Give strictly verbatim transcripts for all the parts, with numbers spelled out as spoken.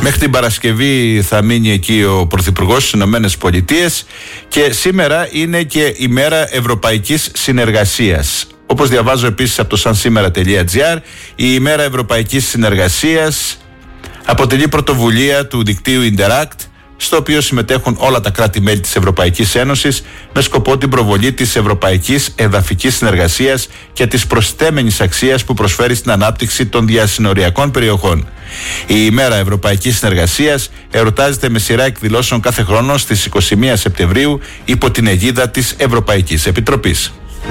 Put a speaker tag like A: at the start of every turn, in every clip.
A: Μέχρι την Παρασκευή θα μείνει εκεί ο Πρωθυπουργός στις Ηνωμένες Πολιτείες και σήμερα είναι και η μέρα Ευρωπαϊκής Συνεργασίας. Όπως διαβάζω επίσης από το σαν σήμερα τελεία τζι άρ, η ημέρα Ευρωπαϊκής Συνεργασίας αποτελεί πρωτοβουλία του δικτύου Interact, στο οποίο συμμετέχουν όλα τα κράτη-μέλη της Ευρωπαϊκής Ένωσης με σκοπό την προβολή της ευρωπαϊκής εδαφικής συνεργασίας και της προσθέμενης αξίας που προσφέρει στην ανάπτυξη των διασυνοριακών περιοχών. Η ημέρα Ευρωπαϊκής Συνεργασίας εορτάζεται με σειρά εκδηλώσεων κάθε χρόνο στις είκοσι μία Σεπτεμβρίου υπό την αιγίδα της Ευρωπαϊκής Επιτροπής.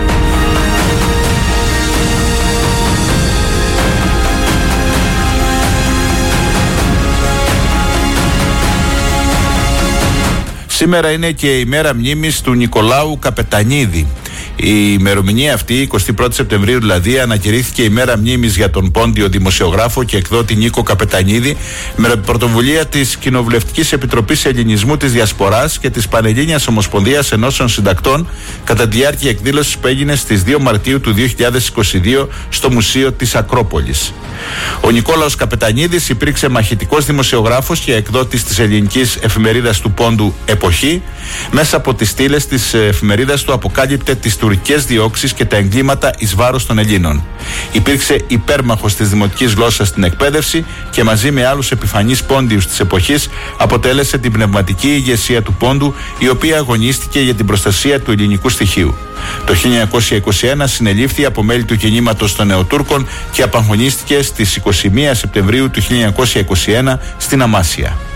A: Σήμερα είναι και η μέρα μνήμης του Νικολάου Καπετανίδη. Η ημερομηνία αυτή, εικοστή πρώτη Σεπτεμβρίου δηλαδή, ανακηρύχθηκε η μέρα μνήμης για τον πόντιο δημοσιογράφο και εκδότη Νίκο Καπετανίδη με πρωτοβουλία της Κοινοβουλευτικής Επιτροπής Ελληνισμού της Διασποράς και της Πανελλήνιας Ομοσπονδίας Ενώσεων Συντακτών κατά τη διάρκεια εκδήλωσης που έγινε στις δύο Μαρτίου του δύο χιλιάδες είκοσι δύο στο Μουσείο της Ακρόπολης. Ο Νικόλαος Καπετανίδης υπήρξε μαχητικός δημοσιογράφος και εκδότης της ελληνικής εφημερίδας του Πόντου Εποχή. Μέσα από τις στήλες της εφημερίδας του αποκάλυπτε τις τουρκικές διώξεις και τα εγκλήματα εις βάρος των Ελλήνων. Υπήρξε υπέρμαχος της δημοτικής γλώσσας στην εκπαίδευση και μαζί με άλλους επιφανείς πόντιους της εποχής αποτέλεσε την πνευματική ηγεσία του Πόντου, η οποία αγωνίστηκε για την προστασία του ελληνικού στοιχείου. Το χίλια εννιακόσια είκοσι ένα συνελήφθη από μέλη του κινήματος των Νεοτούρκων και απαγχωνίστηκε στις εικοστή πρώτη Σεπτεμβρίου του χίλια εννιακόσια είκοσι ένα στην Αμάσια.